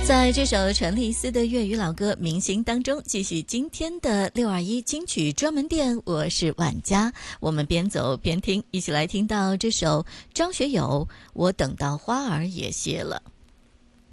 在这首陈丽斯的粤语老歌《明星》当中，继续今天的621金曲专门店，我是婉佳。我们边走边听，一起来听到这首张学友《我等到花儿也谢了》。